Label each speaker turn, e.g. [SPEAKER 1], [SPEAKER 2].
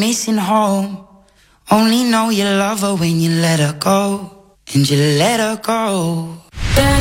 [SPEAKER 1] missing home. Only know you love her when you let her go. And you let her go.